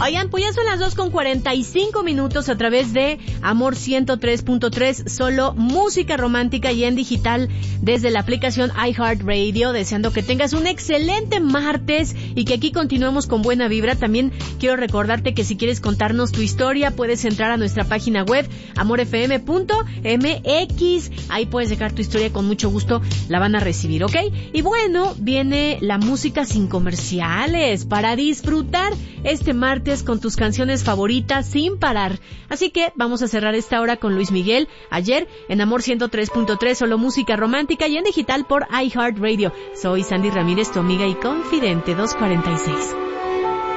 Oigan, pues ya son las 2:45 a través de Amor 103.3, solo música romántica y en digital desde la aplicación iHeartRadio, deseando que tengas un excelente martes y que aquí continuemos con buena vibra. También quiero recordarte que si quieres contarnos tu historia, puedes entrar a nuestra página web, amorfm.mx, ahí puedes dejar tu historia, con mucho gusto la van a recibir, ¿ok? Y bueno, viene la música sin comerciales para disfrutar este martes con tus canciones favoritas sin parar. Así que vamos a cerrar esta hora con Luis Miguel, Ayer, en Amor 103.3, solo música romántica y en digital por iHeartRadio. Soy Sandy Ramírez, tu amiga y confidente. 2:46.